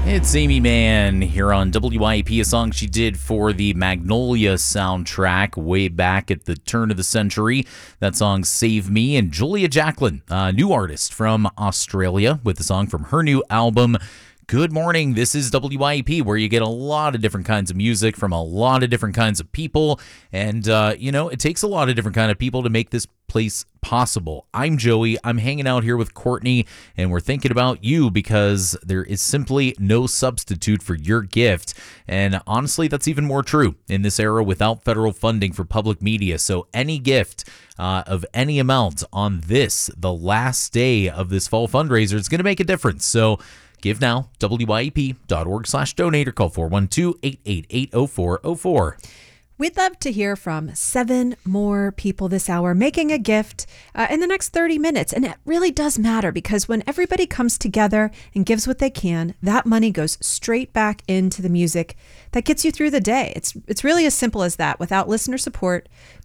It's Amy Mann here on WIP, a song she did for the Magnolia soundtrack way back at the turn of the century. That song, Save Me. And Julia Jacklin, a new artist from Australia, with the song from her new album, Good morning. This is WIP, where you get a lot of different kinds of music from a lot of different kinds of people. And, it takes a lot of different kind of people to make this place possible. I'm Joey. I'm hanging out here with Courtney, and we're thinking about you because there is simply no substitute for your gift. And honestly, that's even more true in this era without federal funding for public media. So any gift of any amount on this, the last day of this fall fundraiser, is going to make a difference. So give now, WYEP.org/donate, or call 412-888-0404. We'd love to hear from 7 more people this hour making a gift in the next 30 minutes. And it really does matter, because when everybody comes together and gives what they can, that money goes straight back into the music that gets you through the day. It's really as simple as that. Without listener support,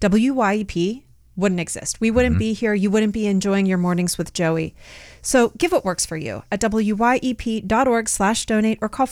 WYEP wouldn't exist. We wouldn't be here. You wouldn't be enjoying your mornings with Joey. So give what works for you at WYEP.org/donate, or call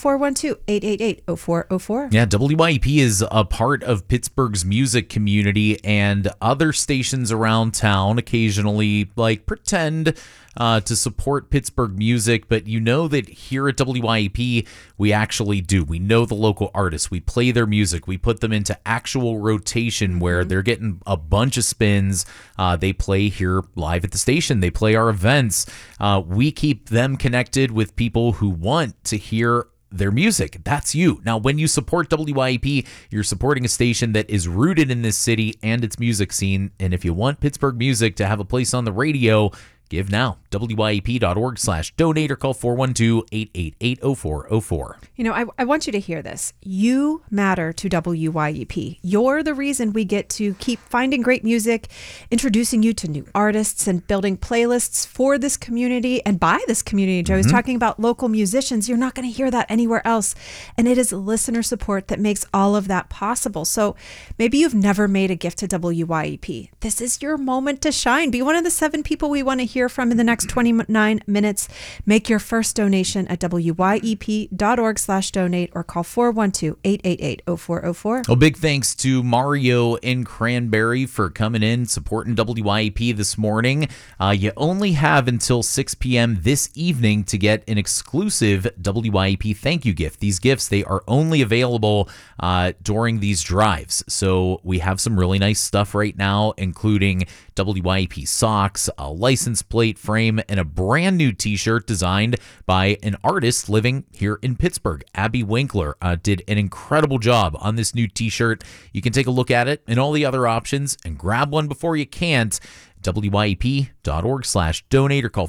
412-888-0404. Yeah, WYEP is a part of Pittsburgh's music community, and other stations around town occasionally pretend to support Pittsburgh music, but you know that here at WYEP, we actually do. We know the local artists. We play their music. We put them into actual rotation where they're getting a bunch of spins. They play here live at the station. They play our events. We keep them connected with people who want to hear their music. That's you. Now, when you support WYEP, you're supporting a station that is rooted in this city and its music scene. And if you want Pittsburgh music to have a place on the radio, give now, WYEP.org/donate, or call 412-888-0404. I want you to hear this. You matter to WYEP. You're the reason we get to keep finding great music, introducing you to new artists, and building playlists for this community and by this community. Joe is talking about local musicians. You're not going to hear that anywhere else. And it is listener support that makes all of that possible. So maybe you've never made a gift to WYEP. This is your moment to shine. Be one of the 7 people we want to hear from in the next 29 minutes. Make your first donation at WYEP.org/donate, or call 412-888-0404. Well, big thanks to Mario in Cranberry for coming in, supporting WYEP this morning. You only have until 6 p.m. this evening to get an exclusive WYEP thank you gift. These gifts, they are only available during these drives. So we have some really nice stuff right now, including WYEP socks, a license plate frame, and a brand new t-shirt designed by an artist living here in Pittsburgh. Abby Winkler did an incredible job on this new t-shirt. You can take a look at it and all the other options and grab one before you can't. WYEP.org/donate, or call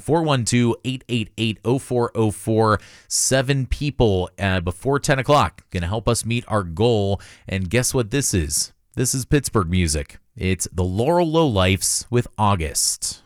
412-888-0404. 7 people before 10 o'clock going to help us meet our goal. And guess what this is? This is Pittsburgh music. It's the Laurel Lowlifes with August.